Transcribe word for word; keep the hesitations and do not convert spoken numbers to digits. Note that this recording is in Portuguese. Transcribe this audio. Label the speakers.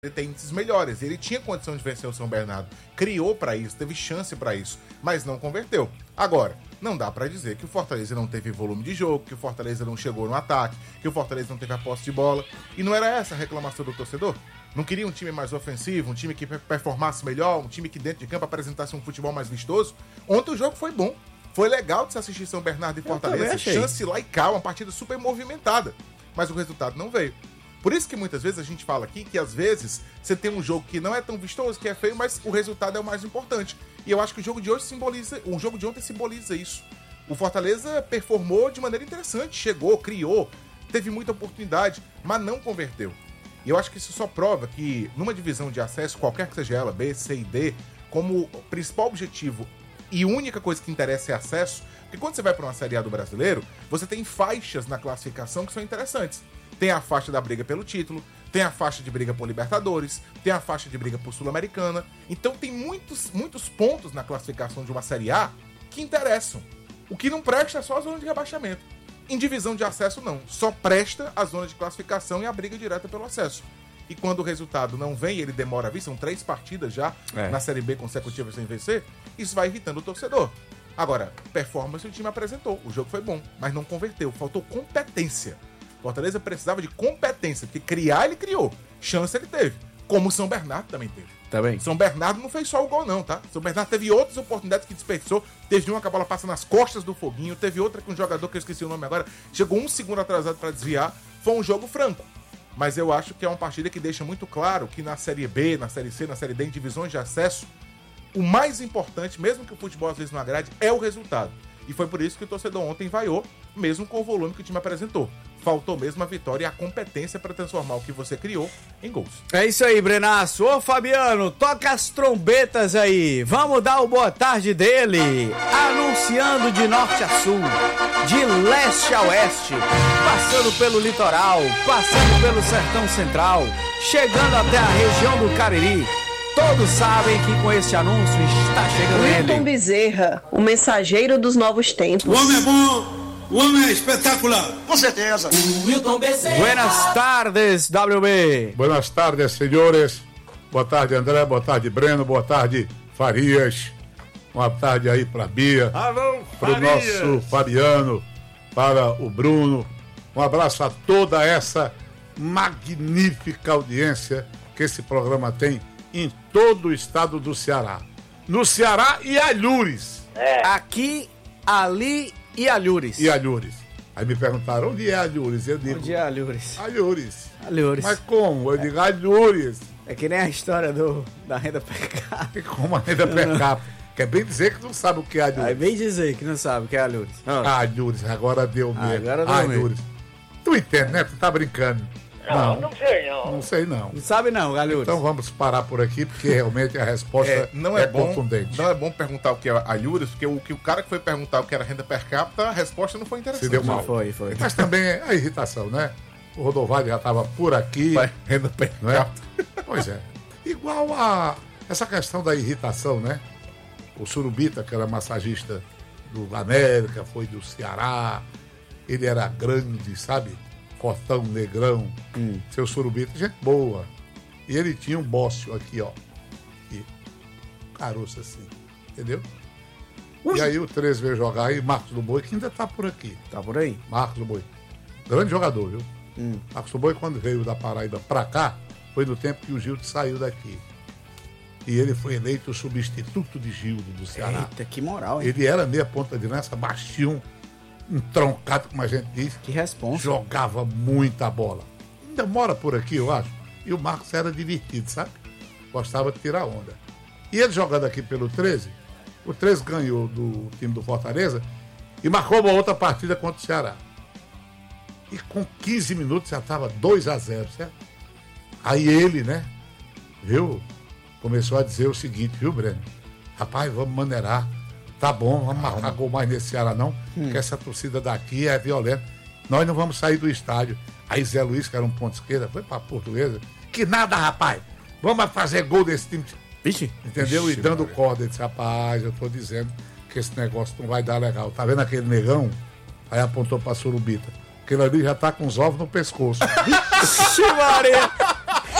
Speaker 1: ele tem índices melhores. Ele tinha condição de vencer o São Bernardo. Criou pra isso, teve chance pra isso, mas não converteu. Agora, não dá pra dizer que o Fortaleza não teve volume de jogo, que o Fortaleza não chegou no ataque, que o Fortaleza não teve a posse de bola. E não era essa a reclamação do torcedor? Não queria um time mais ofensivo, um time que performasse melhor, um time que dentro de campo apresentasse um futebol mais vistoso? Ontem o jogo foi bom. Foi legal de se assistir São Bernardo e Fortaleza. Chance lá e cá, uma partida super movimentada. Mas o resultado não veio. Por isso que muitas vezes a gente fala aqui que às vezes você tem um jogo que não é tão vistoso, que é feio, mas o resultado é o mais importante. E eu acho que o jogo de hoje simboliza, o jogo de ontem simboliza isso. O Fortaleza performou de maneira interessante, chegou, criou, teve muita oportunidade, mas não converteu. E eu acho que isso só prova que numa divisão de acesso, qualquer que seja ela, B, C e D, como principal objetivo e única coisa que interessa é acesso, porque quando você vai para uma Série A do Brasileiro, você tem faixas na classificação que são interessantes. Tem a faixa da briga pelo título, tem a faixa de briga por Libertadores, tem a faixa de briga por Sul-Americana. Então tem muitos, muitos pontos na classificação de uma Série A que interessam. O que não presta é só a zona de rebaixamento. Em divisão de acesso não, só presta a zona de classificação e a briga direta pelo acesso. E quando o resultado não vem, ele demora a vir, são três partidas já é. na Série B consecutivas sem vencer, isso vai irritando o torcedor. Agora, performance o time apresentou, o jogo foi bom, mas não converteu, faltou competência. Fortaleza precisava de competência, porque criar ele criou, chance ele teve, como o São Bernardo também teve.
Speaker 2: Tá bem.
Speaker 1: São Bernardo não fez só o gol não, tá? São Bernardo teve outras oportunidades que desperdiçou, teve uma que a bola passa nas costas do Foguinho, teve outra que um jogador que eu esqueci o nome agora, chegou um segundo atrasado para desviar, foi um jogo franco. Mas eu acho que é uma partida que deixa muito claro que na Série B, na Série C, na Série D, em divisões de acesso, o mais importante, mesmo que o futebol às vezes não agrade, é o resultado. E foi por isso que o torcedor ontem vaiou, mesmo com o volume que o time apresentou. Faltou mesmo a vitória e a competência para transformar o que você criou em gols.
Speaker 2: É isso aí, Brenaço. Ô, Fabiano, toca as trombetas aí. Vamos dar o boa tarde dele. Anunciando de norte a sul, de leste a oeste, passando pelo litoral, passando pelo sertão central, chegando até a região do Cariri. Todos sabem que com esse anúncio está chegando ele.
Speaker 3: Wilton Bezerra, o mensageiro dos novos tempos.
Speaker 4: O homem é bom, o homem é espetacular.
Speaker 5: Com certeza.
Speaker 2: Wilton Bezerra. Buenas tardes, W B.
Speaker 6: Buenas tardes, senhores. Boa tarde, André. Boa tarde, Breno. Boa tarde, Farias. Boa tarde aí para Bia.
Speaker 2: Alô,
Speaker 6: para o nosso Fabiano, para o Bruno. Um abraço a toda essa magnífica audiência que esse programa tem em todo o estado do Ceará. No Ceará e Alhures.
Speaker 2: É. Aqui, ali e Alhures.
Speaker 6: E Alhures. Aí me perguntaram, onde é Alhures? Eu digo,
Speaker 2: onde é Alhures?
Speaker 6: Alhures.
Speaker 2: Alhures.
Speaker 6: Mas como? Eu é. digo Alhures.
Speaker 2: É que nem a história do, da renda per capita.
Speaker 6: Como a renda per capita? Quer bem dizer que não sabe o que é Alhures.
Speaker 2: É bem dizer que não sabe o que é Alhures.
Speaker 6: Ah, Alhures, agora deu mesmo.
Speaker 2: Agora deu
Speaker 6: Alhures. Tu entende, né? Tu tá brincando.
Speaker 5: Não, não, não sei não.
Speaker 6: Não sei não.
Speaker 2: Não sabe não, Alhures.
Speaker 6: Então vamos parar por aqui, porque realmente a resposta é,
Speaker 1: não é,
Speaker 6: é
Speaker 1: bom,
Speaker 6: contundente.
Speaker 1: Não é bom perguntar o que é Alhures, porque o, que o cara que foi perguntar o que era renda per capita, a resposta não foi interessante.
Speaker 6: Se deu mal.
Speaker 2: Não foi, foi.
Speaker 6: Mas também é a irritação, né? O Rodovalho já estava por aqui.
Speaker 1: Vai, renda per
Speaker 6: não é?
Speaker 1: capita.
Speaker 6: Pois é. Igual a essa questão da irritação, né? O Surubita, que era massagista do América, foi do Ceará. Ele era grande, sabe? Cortão, negrão, hum. seu Surubita, gente boa. E ele tinha um bócio aqui, ó. Aqui. Caroço assim, entendeu? Ui. E aí o três veio jogar aí, Marcos do Boi, que ainda tá por aqui.
Speaker 2: Tá por aí?
Speaker 6: Marcos do Boi. Grande jogador, viu?
Speaker 2: Hum.
Speaker 6: Marcos do Boi, quando veio da Paraíba pra cá, foi no tempo que o Gildo saiu daqui. E ele foi eleito o substituto de Gildo do Ceará.
Speaker 2: Eita, que moral, hein?
Speaker 6: Ele era meia ponta de lança, baixinho, um troncado, como a gente diz.
Speaker 2: Que responsa.
Speaker 6: Jogava muita bola. Ainda mora por aqui, eu acho. E o Marcos era divertido, sabe? Gostava de tirar onda. E ele jogando aqui pelo treze, o treze ganhou do time do Fortaleza e marcou uma outra partida contra o Ceará. E com quinze minutos já estava dois a zero, certo? Aí ele, né, viu? Começou a dizer o seguinte, viu, Breno? Rapaz, vamos maneirar. Tá bom, vamos marcar gol mais nesse Ceará não, hum. que essa torcida daqui é violenta. Nós não vamos sair do estádio. Aí Zé Luiz, que era um ponto esquerda, foi pra Portuguesa. Que nada, rapaz. Vamos fazer gol desse time.
Speaker 2: Vixe.
Speaker 6: Entendeu?
Speaker 2: Vixe,
Speaker 6: e dando
Speaker 2: cara.
Speaker 6: corda. Ele disse, rapaz, eu tô dizendo que esse negócio não vai dar legal. Tá vendo aquele negão? Aí apontou pra Surubita. Aquele ali já tá com os ovos no pescoço.
Speaker 2: Vixe, Maria.